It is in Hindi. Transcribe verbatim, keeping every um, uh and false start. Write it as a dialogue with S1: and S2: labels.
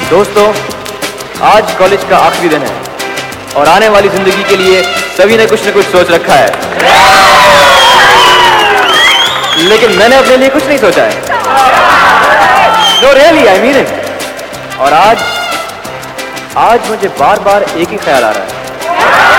S1: दोस्तों, आज कॉलेज का आखिरी दिन है और आने वाली जिंदगी के लिए सभी ने कुछ न कुछ सोच रखा है, लेकिन मैंने अपने लिए कुछ नहीं सोचा है। No really, I mean it. और आज आज मुझे बार बार एक ही ख्याल आ रहा है।